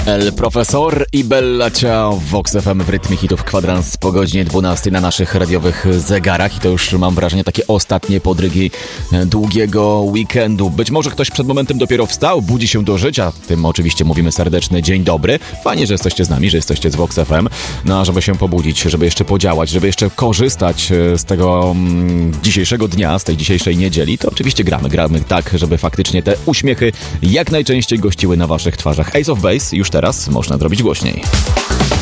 El Profesor i Bella Ciao w Vox FM w rytmie hitów kwadrans po godzinie 12 na naszych radiowych zegarach i to już mam wrażenie takie ostatnie podrygi długiego weekendu. Być może ktoś przed momentem dopiero wstał, budzi się do życia, tym oczywiście mówimy serdeczny dzień dobry. Fajnie, że jesteście z nami, że jesteście z Vox FM, no a żeby się pobudzić, żeby jeszcze podziałać, żeby jeszcze korzystać z tego dzisiejszego dnia, z tej dzisiejszej niedzieli, to oczywiście gramy tak, żeby faktycznie te uśmiechy jak najczęściej gościły na waszych twarzach. Ace of Base już teraz można zrobić głośniej.